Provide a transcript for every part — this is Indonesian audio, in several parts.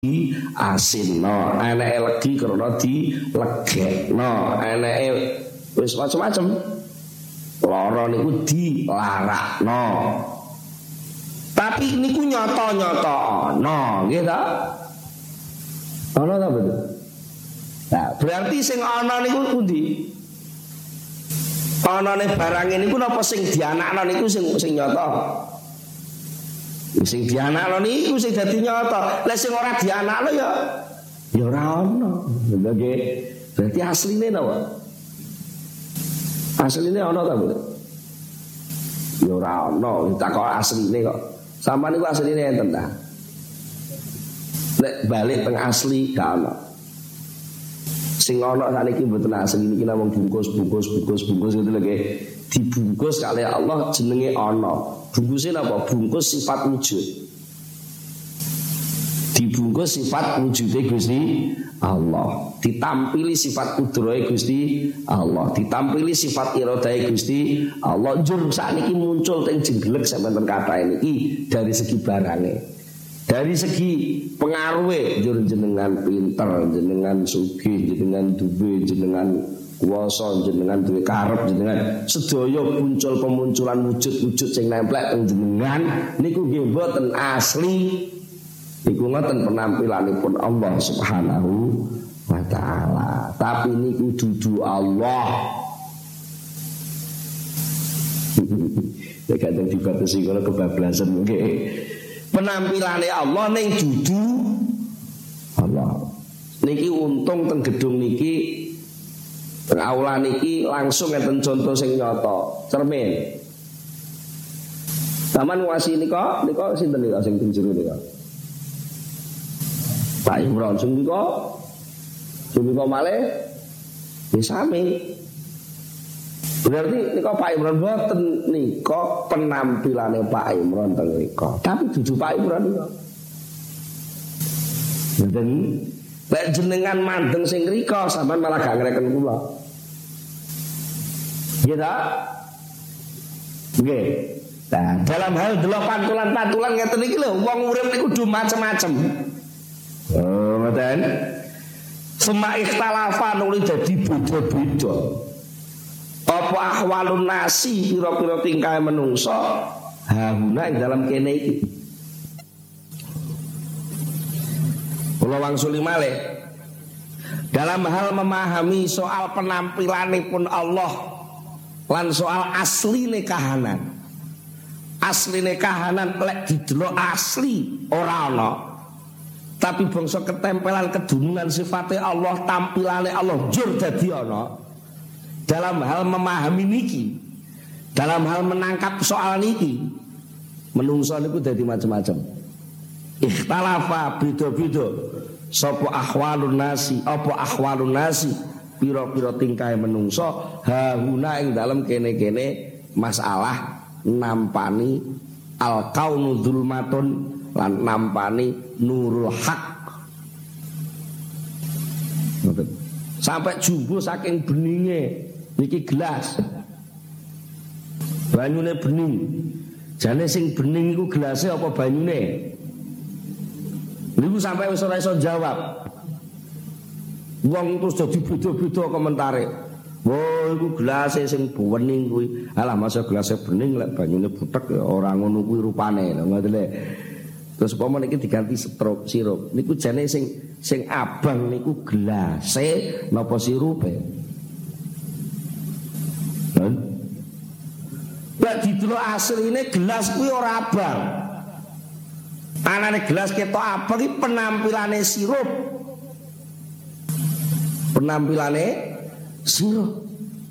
asinno, eneke legi krana dilegekno, eneke wis macam-macam. Lara niku dilarakno. Tapi niku nyata-nyata ana, nggih ta? Ana ta betul? Nah, berarti sing ana niku pundi? Anane barang niku napa sing dianakno niku sing nyata? Sing dianakno niku sing dadi nyata. Lah sing ora dianakno ya ora ana. Nggih. Berarti asline napa? Asline ana ta, Bu? Ya ora ana, takok asline kok. Sampeyan niku asline enten ta? Nek balik teng asli gak ana. Sing ana sakniki mboten asli niki namung bungkus gitu lho nggih. Dibungkus kali Allah jenenge ana. Bungkusnya apa? Bungkus sifat wujud. Dibungkus sifat wujudnya Gusti Allah. Ditampili sifat kudrahe Gusti Allah. Ditampili sifat iradai Gusti Allah. Njur sakniki muncul teng jenggelek sampeyan kathah niki dari segi barange. Dari segi pengaruhe njur jenengan pinter, jenengan sugih, jenengan duwe, jenengan kuwasa, jenengan duwe karep, jenengan sedaya muncul pemunculan wujud-wujud sing nemplek teng jenengan niku nggih mboten asli. Niku ngoten penampilanipun Allah Subhanahu wa taala. Tapi niku dudu Allah. Ya kadang dibatasi kalau kebablasan nggih. Penampilannya Allah ning dudu Allah. Niki untung teng gedung niki teng aula niki langsung enten contoh sing nyata, cermin. Taman wasi nika sinten nika sing teng jero nika? Pak Imron sing nika malih ya sami. Berarti nika Pak Imron boten nika penampilane Pak Imron teng nika. Tapi dudu Pak Imron nika. Mboten lek jenengan mandeng sing rika sampean malah gak ngreken kula. Nggih ta? Nggih. Nah, dalam hal delok pantulan-pantulan ngeten iki lho, wong urip niku kudu macem-macem. Oh, ngoten. Sema ikhtalafa nuli dadi beda-beda. Apa ahwalun nasi pira-pira tingkah menungso hauna ing dalam kene iki. Kula wangsuli malih dalam hal memahami soal penampilanipun Allah lan soal asline kahanan. Asline kahanan lek didelok asli ora ana. Tapi bangsa ketempelan kedunungan sifatnya Allah, tampilane Allah jur dadi ana. Dalam hal memahami niki, dalam hal menangkap soal niki, menungso niku dadi macam-macam. Ikhtalafa beda-beda. Sapa ahwalun nasi, apa ahwalun nasi, pira-pira tingkahe menungso hauna ing dalam kene-kene masalah nampani al-kaunu dzulmatun lan nampani nurul haq. Sampai jumbo saking beninge niki gelas banyune bening. Jane sing bening iku gelase apa banyune? Niku sampai wis ora iso jawab. Wong terus dadi beda-beda komentare. Wah, iku gelase sing bening kuwi. Alah masa gelase bening lek banyune butek ya ora ngono kuwi rupane. Lha ngoten lho. Terus apa niki diganti sirup. Niku jane sing abang niku gelase napa sirupe? Lek didelok asline gelas kuwi ora abang. Anane gelas ketok abang iki penampilane sirup. Penampilane sirup.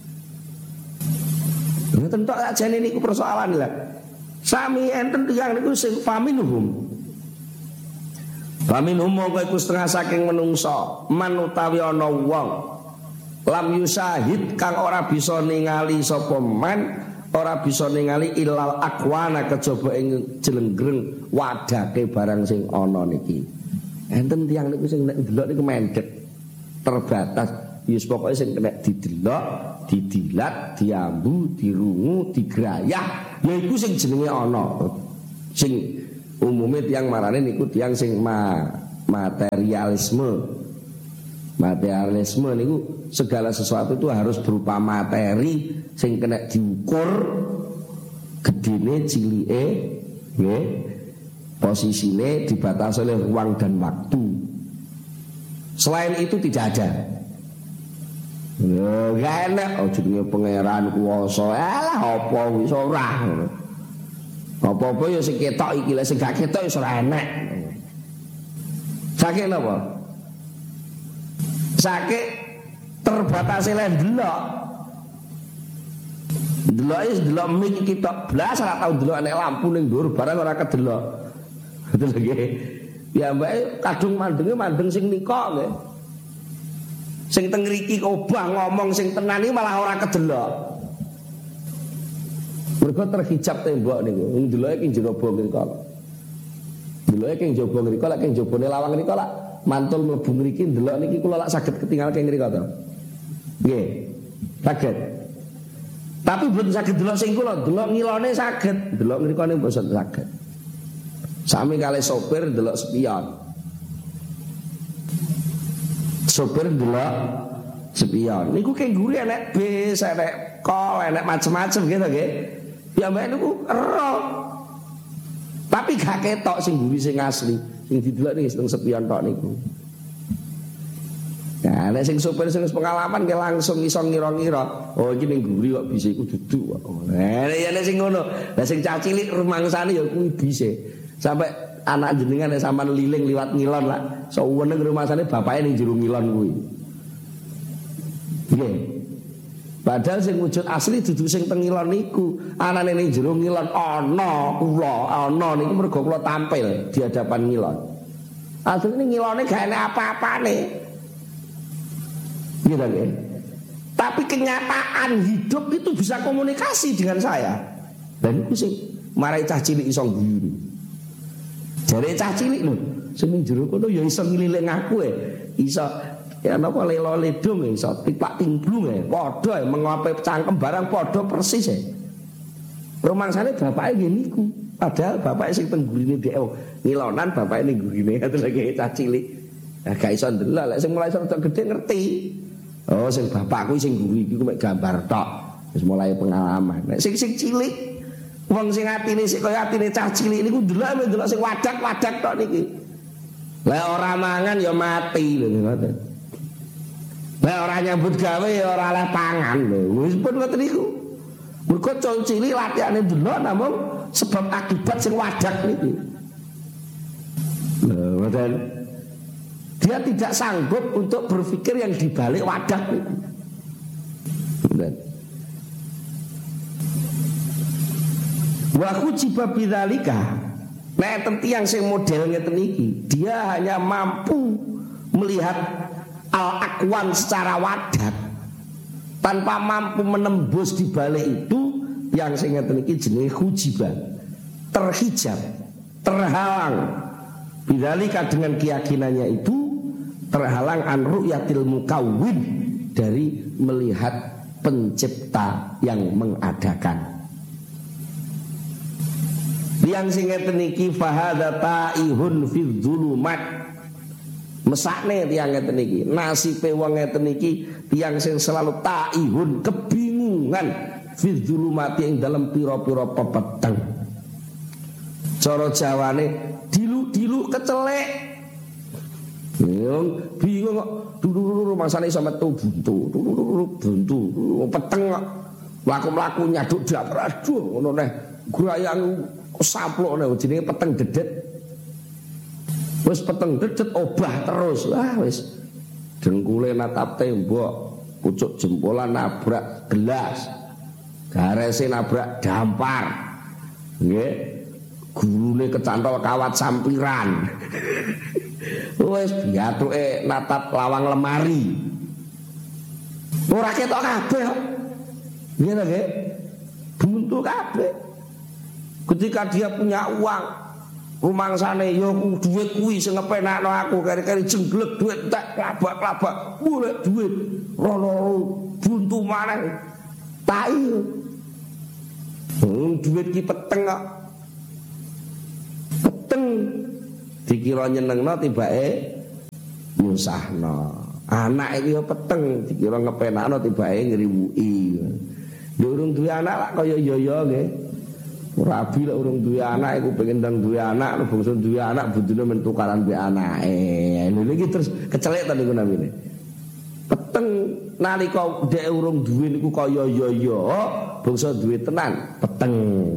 Ngoten tok ajane niku persoalan lah. Sami enten tiyang niku sing faminhum. Faminhum mongko iku setengah saking menungso, man utawi ana wong lam yusahid kang ora bisa ningali sapa man, ora bisa ningali ilal akwana kejaba ing jelengreng wadake barang sing ana niki. Enten tiyang niku sing nek ndelok niku mendhet terbatas. Wis pokoke sing kena didelok, didilat, diambu, dirungu, digrayah, yaiku sing jenenge ana. Sing umume tiyang marane niku tiyang sing Materialisme niku segala sesuatu itu harus berupa materi sing kena diukur gedene cilike nggih, posisine dibatasi oleh ruang dan waktu. Selain itu tidak ada. Ya gak enak jenenge pangeran kuwasa. Alah apa wis ora. Apa-apa ya sing ketok iki, lek sing gak ketok ya ora enak. Sakit napa? Sakit terbatasi le delok. Delok is delok mik kita blas ora tau delok nek lampu ning dhuwur barang ora kedelok. Betul nggih. Ya mbake kadung mandeng sing nika nggih. Sing teng ngriki obah ngomong sing tenan iki malah ora kedelok. Mergo terhijab tembok niku. Ndeloke ki jero bong ngrika. Ndeloke ki njaba ngrika lek ki njabane lawang ngrika lak mantul mlebu ngriki ndelok niki kula lak saged ketinggal ki ngrika to. Nggih. Saged. Tapi mboten saged delok sing kula, delok ngilone saged, delok ngrikane mboten saged. Sami kalih sopir delok spion. Sopir delok spion. Niku kengguri enek bis, enek kol, enek macem-macem gitu nggih. Ya mbak niku ero. Tapi gak ketok sing guri sing asli. Sing didelok niki teng spion tok niku. Nah, nek sing sopir sing pengalaman ke langsung iso ngira-ngira, oh iki ning guri kok bise iku dudu kok. Nah, nek sing ngono, lah sing cah cilik rumangsane ya kuwi bise. Sampai anak jenengan nek sampean liling liwat ngilon lah, saweneng rumangsane bapake ning jero ngilon kuwi. Nggih. Padahal sing wujud asli dudu sing teng ngilon niku, anane ning jero ngilon ana niku mergo kula tampil di hadapan ngilon. Asline ngilone gak enek apa-apane. Gitu, ya. Tapi kenyataan hidup itu bisa komunikasi dengan saya. Dan itu sih marai cah cilik iso guyu. Jare cah cilik lho, sing jero kono ya iso ngililing aku iso ya napa lelo ledung iso tipak timblung padha mengope cangkem barang padha persis rumangsane bapake nggih niku. Padahal bapake sing teng gurine dhek ngilonan bapake ning gurine ngoten lagi cah cilik. Lah gak iso ndelok lek sing mulai rada gedhe ngerti. Oh sing bapakku sing guru iki mek gambar tok. Wis mulai pengalaman. Nek sing cilik wong sing atine sik kaya atine cah cilik niku ndelok sing wadak-wadak tok niki. Lah ora mangan ya mati lho ngoten. Lah ora nyambut gawe ya ora oleh pangan lho. Wis pun ngoten niku. Mergo cah cilik latihane ndelok namung sebab akibat sing wadak niki. Lho ngoten. Dia tidak sanggup untuk berpikir yang dibalik wadah itu. Wa khujiba bidzalika. Nek tiyang sing model ngeten iki, dia hanya mampu melihat al-aqwan secara wadah tanpa mampu menembus di balik itu. Yang sing ngeten iki jenenge khujiba. Terhijab, terhalang. Bidzalika dengan keyakinannya itu terhalang an ru'yatil mukawwin dari melihat pencipta yang mengadakan. Yang sing ngeten iki fahadza taihun fi dzulumat. Mesakne tiyang ngeten iki, nasibe wong ngeten iki tiyang sing selalu taihun kebingungan fi dzulumat ing dalam pira-pira pepeteng. Cara Jawane dilu-dilu kecelek. Bingung kok dulu masane iso metu buntu peteng kok mlaku-mlaku nyaduk dapur aduh ngono neh grayang saplokne jenenge peteng dedet. Wis peteng dedet obah terus wis dengkule natap tembok, pucuk jempolan nabrak gelas, garese nabrak dampar. Nggih, gurune kecantol kawat sampiran. Wes biatuke natap lawang lemari. Ora ketok kabeh kok. Ngene nggih. Buntu kabeh. Ketika dia punya uang, rumangsane ya duit kuwi sing ngepenakno aku kari-kari jengglek duit tak klabak-klabak. Golek duit rono buntu maneh. Tai. Duit ki peteng kok. Peteng dikira nyenengno tibake nyusahno. Anak iki yo peteng dikira ngepenakno tibake ngriwuki. Lha urung duwe anak lak kaya yo nggih. Rabi lek urung duwe anak iku pengen ndang duwe anak, bangsa duwe anak bojone men tukaran mbek anake. Lha iki terus kecelek ta niku namine. Peteng nalika dhek urung duwe niku kaya yo bangsa duwe tenan, peteng.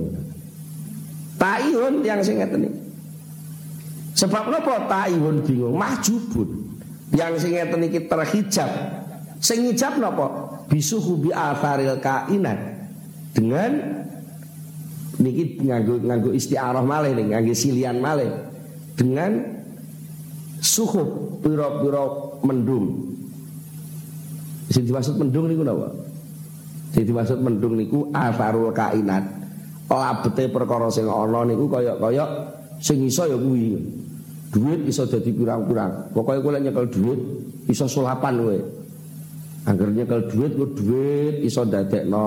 Taihun yang sing ngeten iki. Sebab napa taihun bingung, mahjubun. Yang sing ngeten iki terhijab. Sing hijab napa? Bisuhu bi atharil kainat. Dengan niki nganggo istiarah malih ning nganggo silian malih. Dengan suhub pira-pira mendung. Sing dimaksud mendung niku napa? Sing dimaksud mendung niku atharul kainat. Labete perkara sing ana niku kaya-kaya sing iso ya kuwi. Duit iso dadi pirang-pirang. Pokoke kowe lek nyekel duit iso sulapan kowe. Angger nyekel duit iso dadekno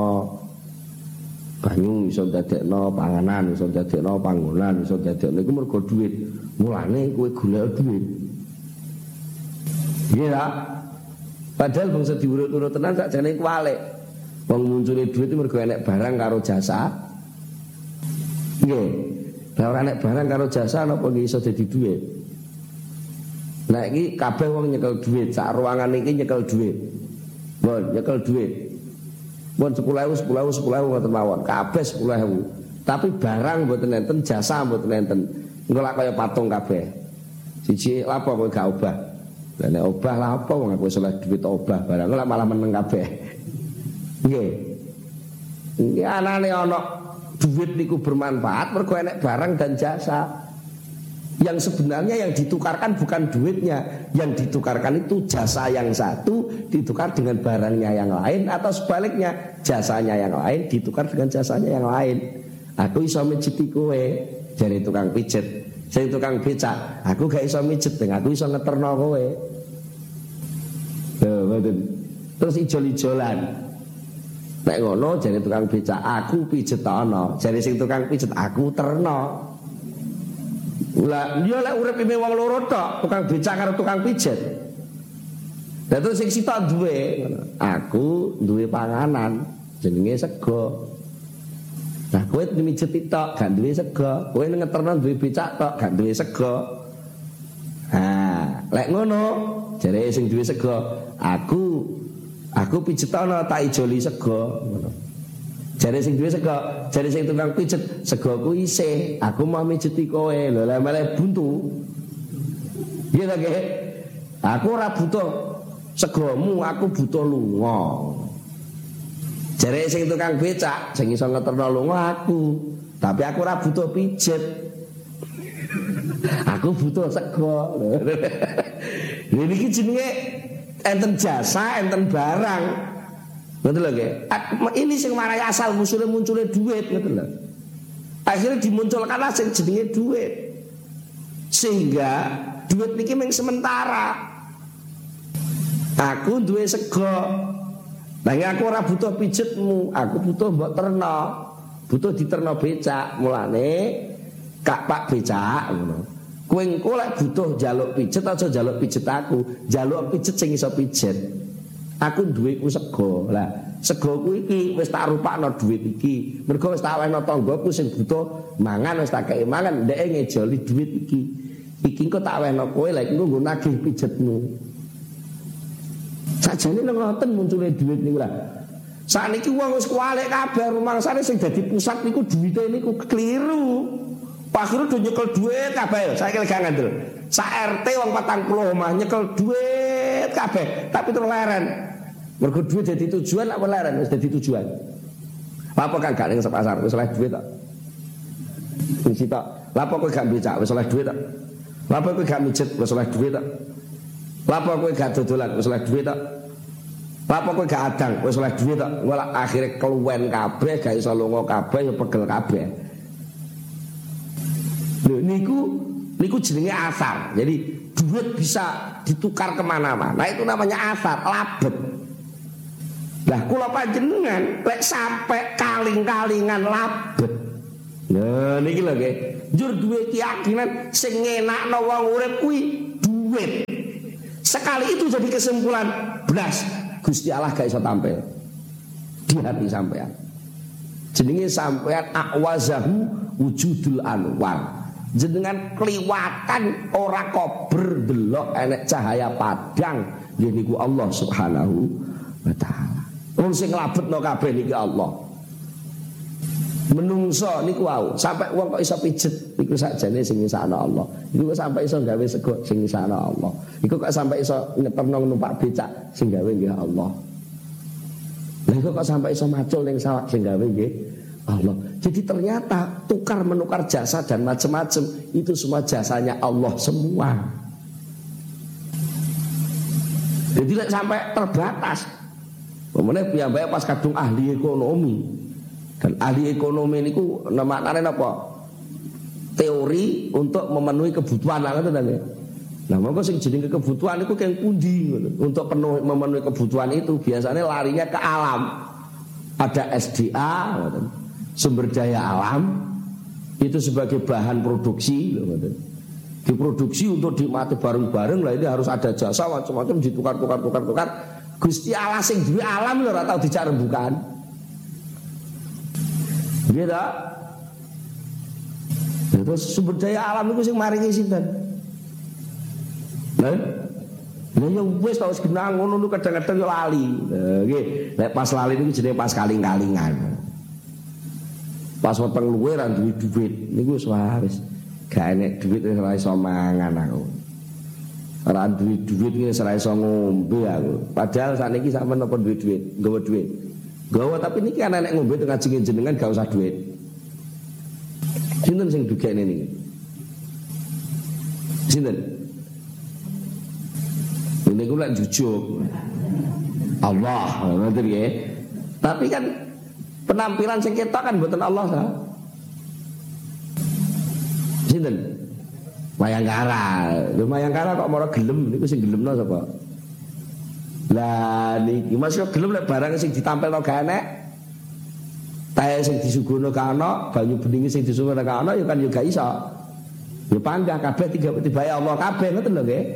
banyu, iso dadekno panganan, iso dadekno panggonan, iso dadekno iku mergo duit. Mulane kowe golek duit. Iya. Padahal bangsa diurut-urut tenan sakjane kuwalik. Wong muncule duit itu mergo enek barang karo jasa. Nggih. Lah ora nek barang karo jasa napa iki iso dadi dhuwit. Nah iki kabeh wong nyekel dhuwit, sak ruangan iki nyekel dhuwit. Mon nyekel dhuwit. Mon 10.000 ngoten mawon, kabeh 10.000. Tapi barang mboten enten, jasa mboten enten. Engko lak kaya patung kabeh. Siji lapo kowe gak obah. Lah nek obah lah apa wong aku wis oleh dhuwit obah barang lak malah meneng kabeh. Nggih. Iki anane ana duit niku bermanfaat mergo enek barang dan jasa. Yang sebenarnya yang ditukarkan bukan duitnya, yang ditukarkan itu jasa yang satu ditukar dengan barangnya yang lain, atau sebaliknya jasanya yang lain ditukar dengan jasanya yang lain. Aku iso mijeti kowe jare tukang pijet, sing tukang becak, aku gak iso mijet, aku iso ngeterno kowe. Terus ijol-ijolan. Nek ngono jare tukang becak aku pijetono, jare sing tukang pijet aku terno. Lah yo lek urip ime wong loro tok, tukang becak karo tukang pijet. Lah terus sing sitok duwe, aku duwe panganan jenenge sego. Nah kowe mijet tok gak duwe sego, kowe ngeterno duwe becak tok gak duwe sego. Nah, lek ngono jare sing duwe sego, aku pijetono tak ijoli sego ngono. Jare sing duwe sego, jare sing tukang pijet, segoku isih, aku mau mijeti kowe. Lho lha malah buntu. Iya ta, Nggih? Aku ora butuh segomu, aku butuh lunga. Jare sing tukang becak, sing iso ngeterno lunga aku, tapi aku ora butuh pijet. Aku butuh sego. Lha niki jenenge enten jasa, enten barang. Betul lho nggih. Ini sing marai asal muncule duit ngoten lho. Akhirnya dimunculkan sing jenenge duit. Sehingga duit niki mung sementara. Aku duwe sego. Lah aku ora butuh pijetmu, aku butuh mbok terno. Butuh diterno becak. Mulane Kak Pak becak ngono. Kowe engko lek butuh njaluk pijet aja njaluk pijet aku, njaluk pijet sing iso pijet. Aku duwe ku sego. Lah, segoku iki wis tak rupakno duit iki. Mergo wis tak wehno tanggoku sing butuh mangan wis tak kei mangan, ndeke ngejoli duit iki. Iki engko tak wehno kowe lha iku nggo nagih pijetmu. Sajane nang ngoten muncule duit niku lah. Sakniki wong wis kuwalik kabeh rumangsane sing dadi pusat niku duwite niku keliru. Akhirnya udah nyekel duit kabeh. Saiki gak ngandel. Sak RT wong 40 omah nyekel duit kabeh, tapi terus leren. Mergo duit dadi tujuan apa leren wis dadi tujuan. Apa kan gak ning pasar wis oleh duit tok. Wis tok. Lapo kowe gak becak wis oleh duit tok. Lapo kowe gak mijet wis oleh duit tok. Lapo kowe gak dodolan wis oleh duit tok. Lapo kowe gak adang wis oleh duit tok. Wala akhire keluwen kabeh gak iso lunga kabeh ya pegel kabeh. Lho niku jenenge asar. Jadi duit bisa ditukar kemana-mana. Itu namanya asar, labet. Lah kula panjenengan lek sampai kaling-kalingan labet, Nah niki lho nggih. Njur duwe keyakinan sing ngenakno wong urip kuwi duit. Sekali itu jadi kesimpulan, blas Gusti Allah gak iso tampil di hati sampean. Jenenge sampean akwazahu wujudul anwar. Jenengan kliwatan ora kober delok enek cahaya padang nggih niku Allah Subhanahu wa taala. Wong sing nglabetno kabeh niki Allah. Menungso niku wau, sampai wong kok iso pijet niku sakjane sing ngisakno Allah. Niku kok sampai iso gawe sego sing ngisakno Allah. Niku kok sampai iso ngeterno numpak becak sing gawe nggih Allah. Niku kok sampai iso macul ning sawah sing gawe nggih Allah. Jadi ternyata tukar menukar jasa dan macam-macam itu semua jasanya Allah semua. Jadi sampai terbatas. Pemene piyambake pas kadung ahli ekonomi. Dan ahli ekonomi niku maknane napa? Teori untuk memenuhi kebutuhan ngoten ta nggih. Nah, monggo sing jenenge kebutuhan niku keng pundi ngono. Untuk memenuhi kebutuhan itu biasanya larinya ke alam. Ada SDA ngoten. Sumber daya alam itu sebagai bahan produksi ngoten. Diproduksi untuk dinikmati bareng-bareng lah, ini harus ada jasa macam-macam ditukar. Gusti Allah sing duwe alam lho ora tau dijak rembukan. Gitu. Terus sumber daya alam itu sing maringi sinten? Nah, ya wis tau genang ngono lu kadang-kadang yo lali. Nggih, nek pas lali niku jenenge pas kaling-kalingan. Pas weteng luwe ra duwe duit, niku wis gak enek duit wis ora iso mangan aku. Ora duwe duit wis ora iso ngombe aku. Padahal sakniki sampean apa duwe duit, nggawa duit. Gawa tapi niki kan anak ngombe tengah jengin jenengan gak usah duit. Sinten sing dugekne niki? Sinten? Niku lek jujuk. Allah, ngoten nggih. Tapi kan penampilan sing ketok kan mboten Allah ta. Sinten? Mayangkara. Lho Mayangkara kok mara gelem niku sing gelemno sapa? Lah niki Mas yo gelem lek barang sing ditampilno gak enek. Tae sing disuguhno gak ana, banyu beningi sing disuguhno gak ana ya kan yo gak iso. Ya panggah kabeh tibae Allah kabeh ngoten lho nggih.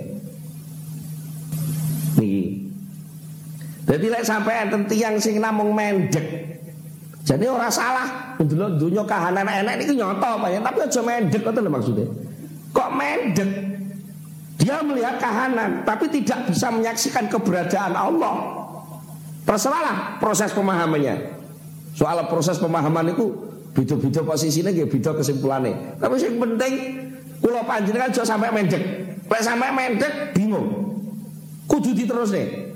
Niki. Dadi lek sampean ten tiyang sing namung mendek. Jadi ora salah ndelok donya kahanan enek niku nyata pancen tapi aja mendek ngoten lho maksudnya. Kok mendek? Dia melihat kahanan tapi tidak bisa menyaksikan keberadaan Allah. Terserahlah proses pemahamannya. Soal proses pemahaman itu beda-beda posisinya nggih beda kesimpulannya. Tapi yang penting kula panjenengan aja sampai mendek. Lek sampai mendek bingung. Kudu diterusne.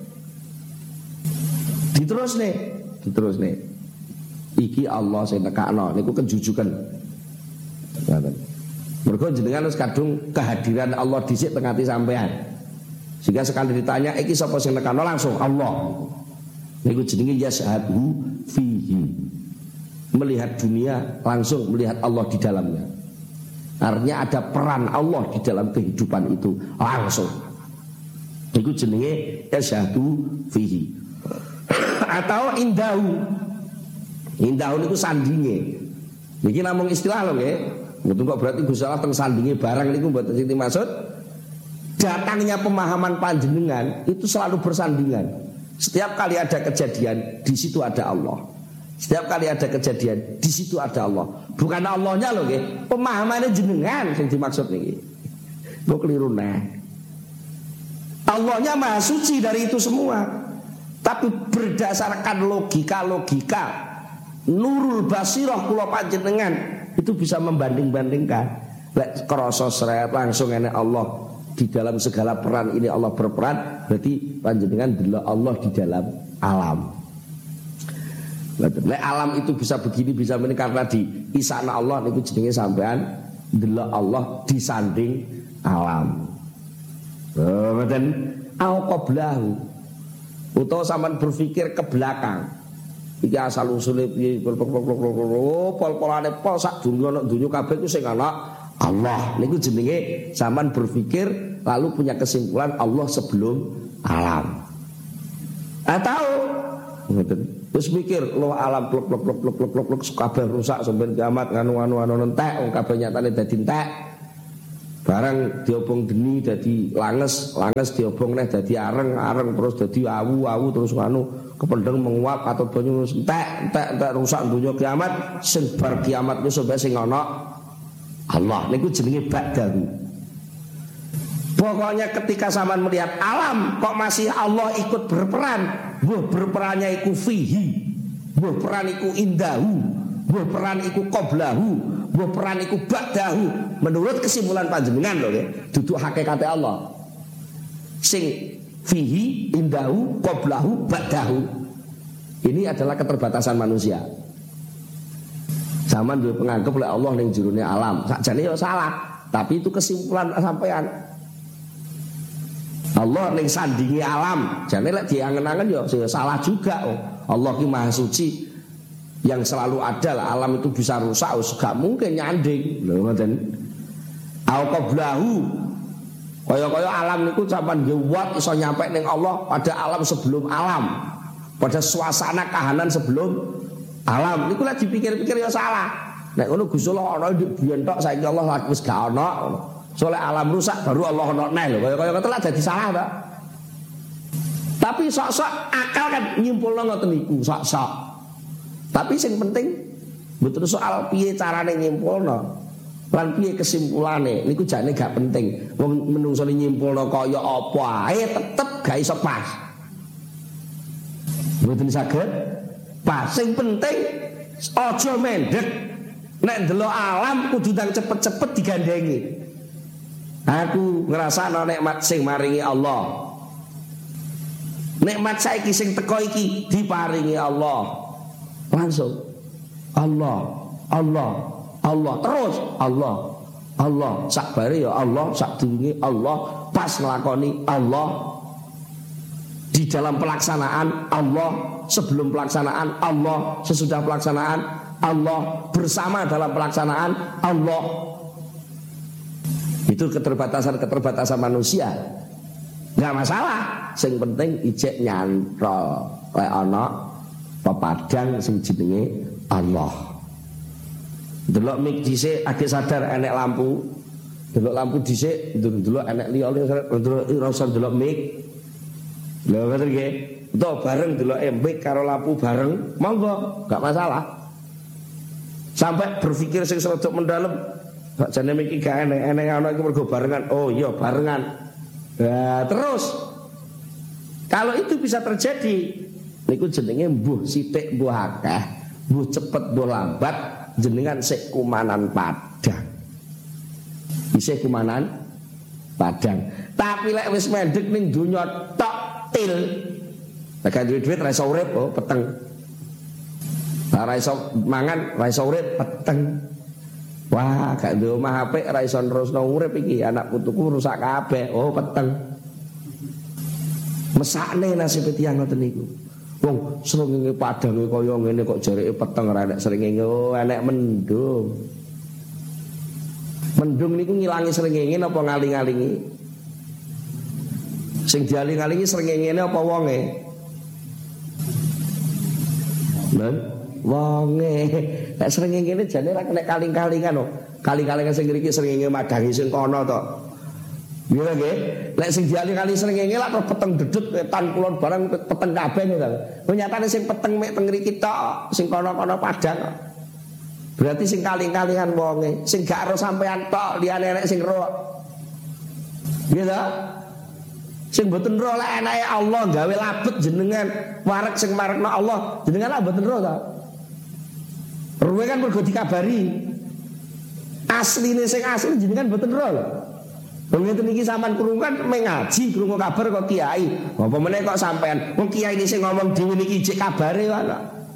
Diterusne. Iki Allah sing nekakno niku kejujukan. Ngoten. Mergo jenengan wis kadung kehadiran Allah dhisik teng ati sampean. Sehingga sekali ditanya iki sapa sing nekano langsung Allah. Niku jenenge yashhadu fihi. Melihat dunia langsung melihat Allah di dalamnya. Artinya ada peran Allah di dalam kehidupan itu langsung. Niku jenenge yashhadu fihi. Atau indahu. Indahu niku sandinge. Niki namung istilah lho nggih. Betul kok berarti Gusti Allah teng sandinge barang niku mboten sing dimaksud. Datangnya pemahaman panjenengan itu selalu bersandingan. Setiap kali ada kejadian di situ ada Allah. Setiap kali ada kejadian di situ ada Allah. Bukan Allahnya loh nggih. Pemahamannya jenengan sing dimaksud niki. Kok keliru nah. Allahnya maha suci dari itu semua. Tapi berdasarkan logika nurul basirah kula panjenengan itu bisa membanding-bandingkan. Lek krasa sret langsung enek Allah di dalam segala peran ini Allah berperan, berarti panjenengan delok Allah di dalam alam. Lek alam itu bisa begini bisa ini karena di isana Allah niku jenenge sampean delok Allah di sanding alam. Mboten au qablahu. Utawa sampean berpikir ke belakang. Iki asal usule piye pol-polane pol sak dunya kabeh ku sing ana Allah. Niku jenenge sampean berpikir lalu punya kesimpulan Allah sebelum alam. Atau ngoten. Wis mikir lo alam plek kabeh rusak sampai kiamat nganu entek wong kabeh nyatane dadi entek. Barang diobong geni dadi langes diobong neh dadi areng terus dadi awu terus nganu kependeng menguap atau banyu entek rusak dunya kiamat sing bar kiamat wis sampai sing ana Allah niku jenenge ba'dahu. Pokoknya ketika sampean melihat alam kok masih Allah ikut berperan, mbuh berperannya iku fihi, mbuh peran iku indahu, mbuh peran iku qablahu, mbuh peran iku ba'dahu. Menurut kesimpulan panjenengan lho ya, duduk hakikate Allah. Sing fihi, indahu, qablahu, ba'dahu. Ini adalah keterbatasan manusia. Zaman dulu penganggap oleh Allah ning jerone alam. Sakjane ya salah, tapi itu kesimpulan sampean. Allah ning sandingi alam, jane lek diangen-angen ya salah juga. Oh, Allah ki Maha Suci yang selalu ada lah. Alam itu bisa rusak, gak mungkin nyanding. Lho ngoten. Au qablahu. Kaya-kaya alam niku sampean ngewat iso nyampe ning Allah pada alam sebelum alam. Pada suasana kahanan sebelum alam. Niku lek dipikir-pikir ya salah. Nek ngono Gusti Allah ana ndek biyen tok saiki Allah wis gak ana. Soalnya alam rusak baru Allah ono neh lho. Kaya-kaya telah dadi salah ta. Tapi sok-sok akal kan nyimpulno ngoten niku, sok-sok. Tapi sing penting betul soal piye carane nyimpulno. Lan piye kesimpulane niku jane gak penting. Wong menungso nyimpulno kaya apa ae tetep gak iso pas. Mboten saged pas. Sing penting aja mendhet. Nek ndelok alam kudu ndang cepet-cepet digandengi. Aku ngrasakno nikmat sing maringi Allah. Nikmat saiki sing teko iki diparingi Allah. Langsung Allah terus Allah sakbare ya Allah, sakdurunge Allah, pas nglakoni Allah. Di dalam pelaksanaan Allah, sebelum pelaksanaan Allah, sesudah pelaksanaan Allah, bersama dalam pelaksanaan Allah. Itu keterbatasan manusia. Enggak masalah. Sing penting ijek nyantol lek ana pepadang sing jenenge Allah. Delok mik dhisik age sadar enek lampu. Delok lampu dhisik, delok enek liya ora usah delok mik. Lha ngoten nggih. Utawa bareng delok mik karo lampu bareng, monggo, enggak masalah. Sampai berpikir sing serodok mendalam. Sakjane miki gak enek ana iki mergo barengan. Oh iya barengan. Nah, terus kalau itu bisa terjadi niku jenenge mbuh sithik mbuh akeh, mbuh cepet mbuh lambat jenengan sik kumanan padang. Isih kumanan padang. Tapi lek wis mendhek ning donya tok til. Nek duwe-duit ra iso urip, oh peteng. Ora iso mangan, ra iso urip, peteng. Wah, gak duwe omah apik ra iso nerusno urip iki, anak putuku rusak kabeh. Oh, peteng. Mesakne nasib tiyang ngoten niku. Wong srengenge padange kaya ngene kok jareke peteng ra enek srengenge. Oh, enek mendung. Mendung niku ngilangi srengenge napa ngaling-alingi? Sing dialing-alingi srengenge apa wonge? Lha wonge nek srengenge ngene jane ra kena kaling-kalingan kok. Kaling-kalingan sing ngriki srengenge madangi sing kono to. Iya nggih. Nek sing dialing-aling srengenge lak terus peteng dedut tan kulon barang peteng kabeh to. Nyatane sing peteng mek teng ngriki tok, sing kono-kono padang. Berarti sing kaling-kalingan wonge, sing gak ero sampean tok, liyane nek sing ero. Iya ta? Sing mboten ero lek enake Allah gawe labet jenengan, wareg sing marekno Allah, jenengan lak mboten ero ta? Ruwe kan mergo dikabari. Asline sing asli jenengan mboten ero lho. Wong ngeten iki sampean krungu kan mengaji, krungu kabar kok kiai. Apa meneh kok sampean wong kiai iki sing ngomong dhewe niki jek kabare kok.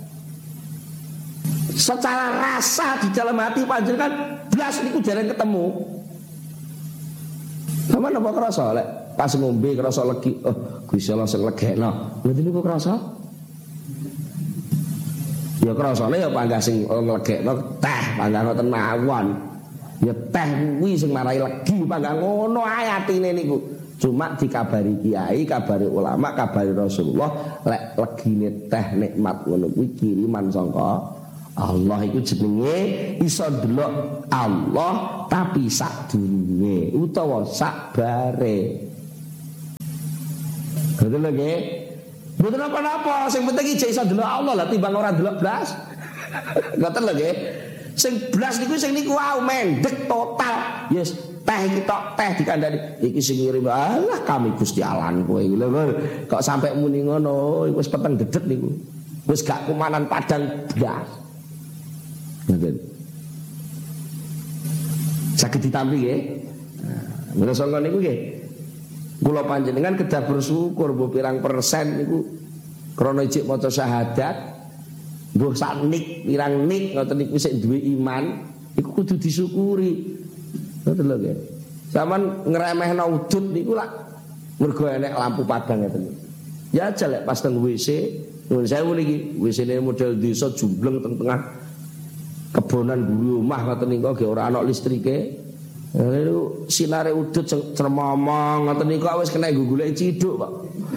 Secara rasa di dalam hati panjenengan blas niku jarang ketemu. Sampeyan apa krasa lek pas ngombe krasa legi, oh Gusti Allah sing legekno. Ngoten niku krasa? Ya krasane ya panggah sing nglegekno teh, panggah ngoten mawon. Ya teh kuwi sing marai legi panggah ngono ae atine niku. Cuma dikabari kiai, kabari ulama, kabari Rasulullah, lek legine teh nikmat ngono kuwi kiriman sangka Allah. Iku jenenge iso delok Allah tapi sadurunge utawa sakbare. Betul lagi. Betul apa-apa, sing penting iki iso delok Allah lah timbang ora delok blas. Ngoten lho nggih. Sing blas niku wae mendek total. Yes, teh iki tok teh dikandani. Iki sing ngirim Allah kami Gusti Allah kowe lho. Kok sampai muni ngono, wis peteng dedet niku. Wis gak kumanan padang blas. Ngoten. Saged ditampi nggih. Nah, sangka niku nggih. Kula panjenengan kedah bersyukur mbok pirang persen niku krana ijik maca syahadat. Mbuh sak nik pirang nik ngoten niku sik duwe iman, iku kudu disyukuri. Ngoten lho nggih. Saman ngremehno udut niku lak mergo enek lampu padang ngoten. Ya aja lek pas teng WC, nuwun sewu niki, WC-ne model desa jumbleng teng tengah kebonan buru omah ngoten niku nggih ora ana listrike. Lalu sinare udut cermomong ngoten niku wis kena golek ciduk, Pak.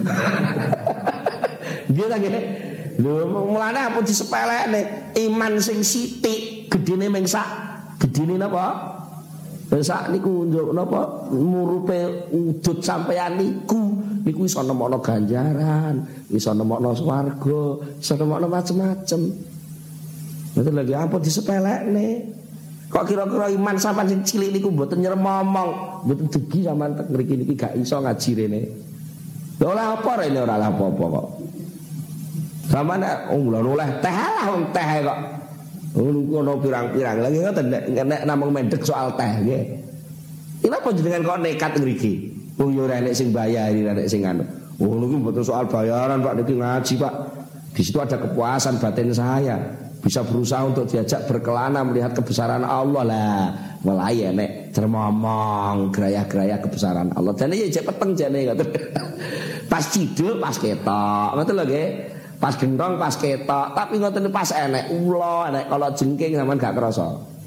Nggih ta nggih. Lho mulane apa disepelekne iman sing sithik gedene mung sak gedene napa? Sak niku napa murupe udut sampeyan niku iso nemokno ganjaran, iso nemokno swarga, iso nemokno macem-macem. Ngoten lagi apa disepelekne? Kok kira-kira iman sampean sing cilik niku mboten nyermomong, mboten dugi sampean tek mriki niki gak iso ngaji rene. Lha ora apa rene ora apa-apa kok. Sampeyan oleh teh lah wong teh kok. Ngono pirang-pirang lagi ngoten nek namung mendek soal teh nggih. Kenapa jenengan kok nekat ngriki? Wong yo ora enek sing bayari, ora enek sing anu. Oh niku mboten soal bayaran Pak niki ngaji Pak. Di situ ada kepuasan batin saya. Bisa berusaha untuk diajak berkelana melihat kebesaran Allah lah. Mulai enek cermomong geraya-geraya kebesaran Allah. Dan iki cek peteng jane ngoten. Pas cidul pas ketok. Ngoten lho nggih. Pas gendong pas ketok, tapi ngoten pas enek ula, enek kalau jengking sampean gak kerasa.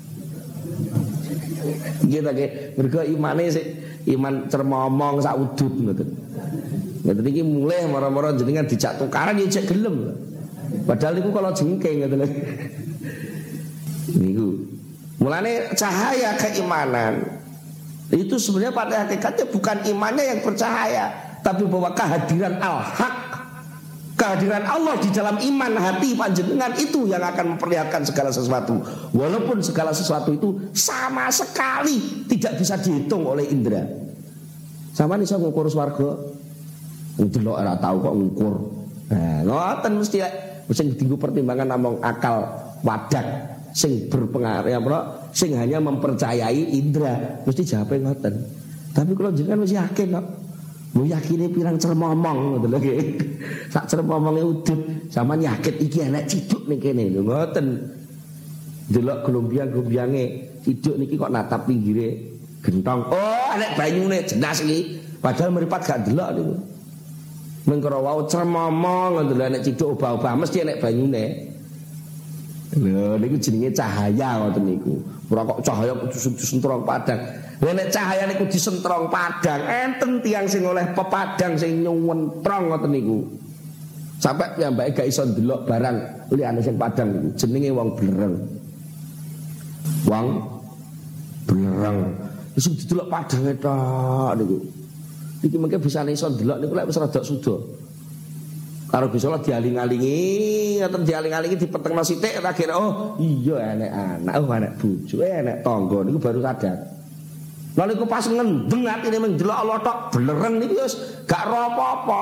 Nggih ta nggih. Mergo imane sik iman cermomong sak udut ngoten. Ngoten iki mulih mara-mara jenengan dijak tukaran ya cek gelem. Padahal niku kalau jengking ngoten lho. Niku. Mulane cahaya keimanan itu sebenarnya pada hakikatnya bukan imannya yang bercahaya, tapi bahwa kehadiran al-haq, kehadiran Allah di dalam iman hati panjenengan itu yang akan memperlihatkan segala sesuatu. Walaupun segala sesuatu itu sama sekali tidak bisa dihitung oleh indera. Sama nih saya ngukur swarga, ndelok ora tahu kok ngukur. Nah, ngoten mesti sing dienggo pertimbangan namung akal wadak sing berpengaruh ya bro, sing hanya mempercayai indera mesti jawabe ngoten. Tapi kalau jenengan mesti yakin kok. Lu yakine pirang cermomong ngoten lho nggih. Sak cermomonge udut, sampean yakin iki enek ciduk ning kene lho ngoten. Delok glombiang-glombiange ciduk niki kok natap pinggire gentong. Oh, enek banyune jelas iki. Padahal mripat gak delok niku. Mengkara wau cermomong ngoten lho enek ciduk obah-obah mesti enek banyune. Lho niku jenenge cahaya ngoten niku. Ora kok cahaya kudu sentrong padang. Nek cahaya niku disentrong padang, enten tiyang sing oleh pepadang sing nyuwentrong ngoten niku. Sampai piyambake gak iso ndelok barang liyane sing padang niku. Jenenge wong blereng. Wong blereng. Wis didelok padange tok niku. Iki mengke bisane iso ndelok niku lek wis rada suda. Karo bisa lah dialing-alingi, ngoten dialing-alingi dipetengno sithik tak kira oh iya enek anak, oh enek bojo, enek tangga niku baru sadar. Lalu ku pas ngendeng atine mung delok Allah tok blereng niku wis gak ro apa-apa.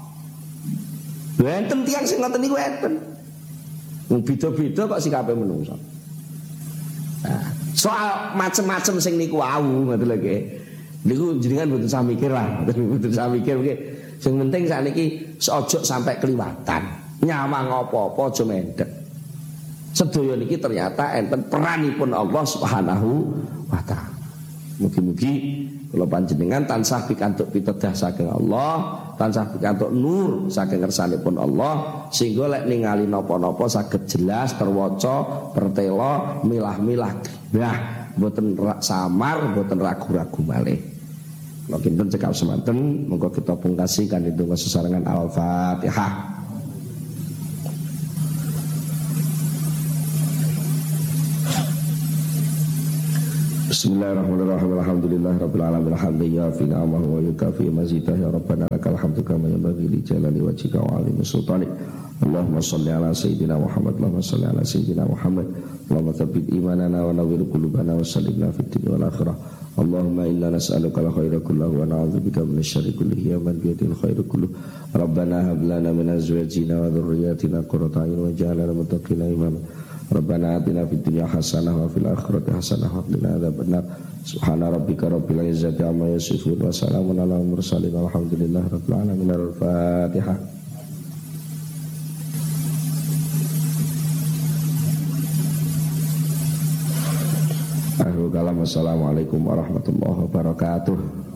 Enten tiyang sing ngoten niku enten. Wong beda-beda kok sikape menungso. Nah, soal macem-macem sing niku wau ngoten lho nggih. Niku jenengan mboten usah mikir lah, mboten usah mikir nggih. Sing penting sakniki ojo sampai keliwatan. Nyawang apa-apa aja mendhet. Sedaya niki ternyata enten peranipun Allah Subhanahu wa taala. Mugi-mugi kula panjenengan tansah pikantuk pitedah saking Allah, tansah pikantuk nur saking ngersanipun Allah, sehingga lek ningali napa-napa saged jelas terwaca, pertela, milah-milah. Nah, mboten samar, mboten ragu-ragu malih. Kinten cekap semanten, monggo kita pungkasi kan itu sesarengan Al-Fatihah. Bismillahirrahmanirrahim. Alhamdulillahirabbil alamin. Hamdan fi ni'amahu wa yukafi mazidah ya rabbana lakal hamdu kama yanbaghi li jalali wajhika wa 'azimi sultanik. Allahumma shalli ala sayyidina Muhammad. Allahumma shalli ala sayyidina Muhammad. Allahumma tsabbit imanana wa nawwir qulubana wa sallimna fid dunya wal akhirah. Allahumma inna nas'aluka al-khaira kullahu wa na'udzubika min asy-syarri kullihi ya man bi yadil khairu kulluh. Rabbana hab lana min azwajina wa dhurriyyatina qurrata a'yun waj'alna lil muttaqina imama. Rabbana atina fid dunya hasanah wa fil akhirati hasanah wa qina adzabannar. Subhana rabbika rabbil izzati amma yasifun wa salamun alal mursalin walhamdulillahi rabbil alamin. Al-Fatihah. Akhirul kalam. Assalamualaikum warahmatullahi wabarakatuh.